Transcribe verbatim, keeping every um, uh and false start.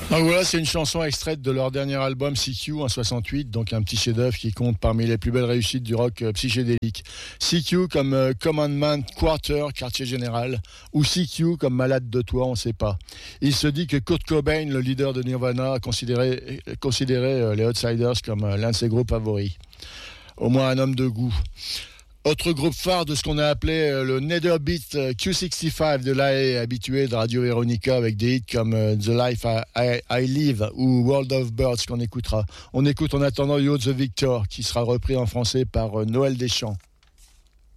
Donc voilà, c'est une chanson extraite de leur dernier album C Q en soixante-huit, donc un petit chef-d'œuvre qui compte parmi les plus belles réussites du rock euh, psychédélique. C Q comme euh, Commandment Quarter, quartier général, ou C Q comme Malade de toi, on ne sait pas. Il se dit que Kurt Cobain, le leader de Nirvana, considérait, considérait euh, les Outsiders comme euh, l'un de ses groupes favoris. Au moins un homme de goût. Autre groupe phare de ce qu'on a appelé le Nether Beat Q soixante-quinze de l'A E, habitué de Radio Veronica avec des hits comme The Life I, I, I Live ou World of Birds qu'on écoutera. On écoute en attendant You're the Victor qui sera repris en français par Noël Deschamps.